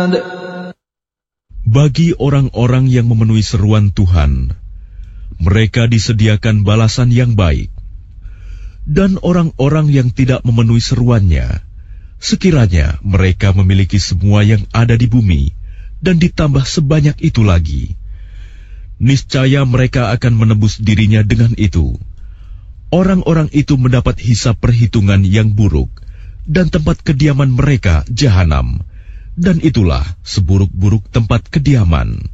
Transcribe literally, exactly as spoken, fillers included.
Bagi orang-orang yang memenuhi seruan Tuhan, mereka disediakan balasan yang baik. Dan orang-orang yang tidak memenuhi seruannya, sekiranya mereka memiliki semua yang ada di bumi, dan ditambah sebanyak itu lagi, niscaya mereka akan menebus dirinya dengan itu. Orang-orang itu mendapat hisab perhitungan yang buruk, dan tempat kediaman mereka jahanam, dan itulah seburuk-buruk tempat kediaman.